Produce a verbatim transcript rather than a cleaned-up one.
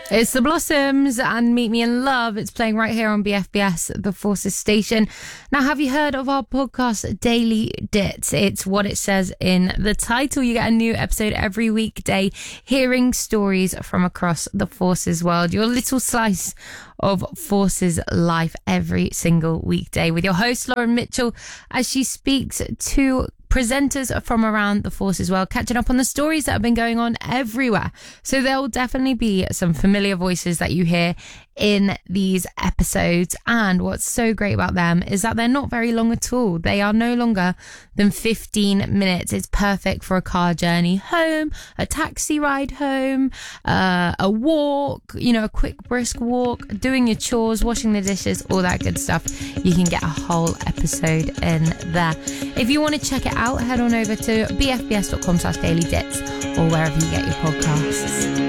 It's The Blossoms and Meet Me in Love. It's playing right here on B F B S, the Forces station. Now, have you heard of our podcast, Daily Dits? It's what it says in the title. You get a new episode every weekday, hearing stories from across the Forces world. Your little slice of Forces life every single weekday with your host, Lauren Mitchell, as she speaks to presenters from around the Forces world, catching up on the stories that have been going on everywhere. So there will definitely be some familiar voices that you hear in these episodes. And what's so great about them is that they're not very long at all. They are no longer than fifteen minutes. It's perfect for a car journey home, a taxi ride home, uh, a walk, you know, a quick brisk walk, doing your chores, washing the dishes, all that good stuff. You can get a whole episode in there. If you want to check it out, head on over to b f b s dot com slash daily dits or wherever you get your podcasts.